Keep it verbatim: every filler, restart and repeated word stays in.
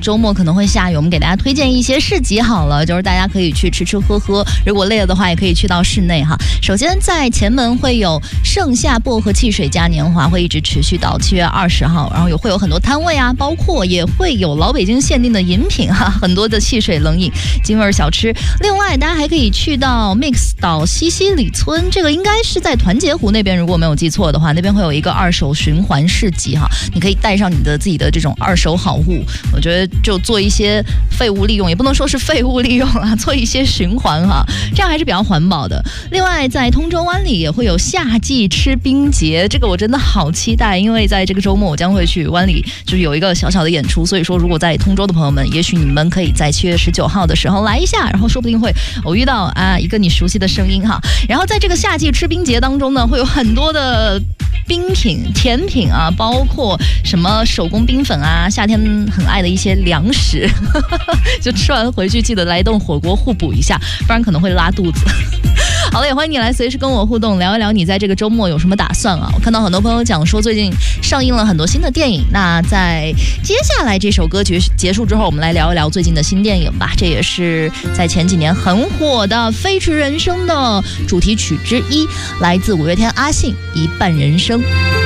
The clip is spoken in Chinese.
周末可能会下雨，我们给大家推荐一些市集好了，就是大家可以去吃吃喝喝，如果累了的话也可以去到室内哈。首先在前门会有盛夏薄荷汽水嘉年华，会一直持续到七月二十号，然后有会有很多摊位啊，包括也会有老北京限定的饮品哈，很多的汽水冷饮京味小吃。另外大家还可以去到 Mix 岛西西里村，这个应该是在团结湖那边，如果没有记错的话，那边会有一个二手循环市集哈，你可以带上你的自己的这种二手好物，我觉得就做一些废物利用，也不能说是废物利用啊，做一些循环哈，这样还是比较环保的。另外在通州湾里也会有夏季吃冰节，这个我真的好期待，因为在这个周末我将会去湾里，就是有一个小小的演出，所以说如果在通州的朋友们，也许你们可以在七月十九号的时候来一下，然后说不定会偶遇到啊一个你熟悉的声音哈。然后在这个夏季吃冰节当中呢，会有很多的冰品甜品啊，包括什么手工冰粉啊，夏天很爱的一些粮食就吃完回去记得来一顿火锅互补一下，不然可能会拉肚子好了，也欢迎你来随时跟我互动，聊一聊你在这个周末有什么打算啊。我看到很多朋友讲说最近上映了很多新的电影，那在接下来这首歌结结束之后，我们来聊一聊最近的新电影吧。这也是在前几年很火的《飞驰人生》的主题曲之一，来自五月天阿信《一半人生》。